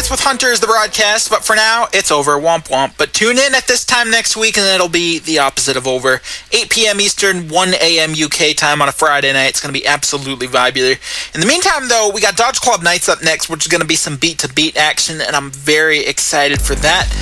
Sports with Hunter is the broadcast, but for now, it's over. Womp womp. But tune in at this time next week, and it'll be the opposite of over. 8 p.m. Eastern, 1 a.m. UK time on a Friday night. It's going to be absolutely vibular. In the meantime, though, we got Dodge Club Nights up next, which is going to be some beat-to-beat action, and I'm very excited for that.